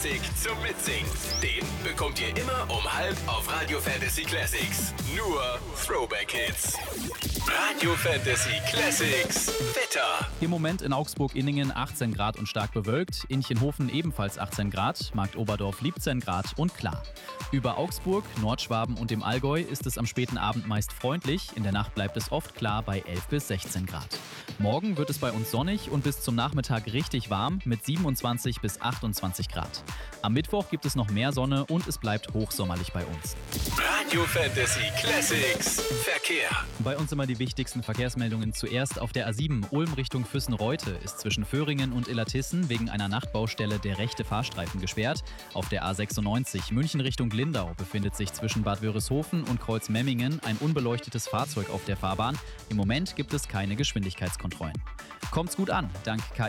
Zum Mitsingen. Den bekommt ihr immer um 12 auf Radio Fantasy Classics. Nur Throwback Hits. Radio Fantasy Classics. Wetter. Im Moment in Augsburg-Inningen 18 Grad und stark bewölkt. Inchenhofen ebenfalls 18 Grad. Marktoberdorf 17 Grad und klar. Über Augsburg, Nordschwaben und dem Allgäu ist es am späten Abend meist freundlich. In der Nacht bleibt es oft klar bei 11 bis 16 Grad. Morgen wird es bei uns sonnig und bis zum Nachmittag richtig warm mit 27 bis 28 Grad. Am Mittwoch gibt es noch mehr Sonne und es bleibt hochsommerlich bei uns. Radio Fantasy Classics. Verkehr. Bei uns immer die wichtigsten Verkehrsmeldungen. Zuerst auf der A7 Ulm Richtung Füssen-Reute ist zwischen Föhringen und Illertissen wegen einer Nachtbaustelle der rechte Fahrstreifen gesperrt. Auf der A96 München Richtung Lindau befindet sich zwischen Bad Wörishofen und Kreuzmemmingen ein unbeleuchtetes Fahrzeug auf der Fahrbahn. Im Moment gibt es keine Geschwindigkeitskontrollen. Kommt's gut an, dank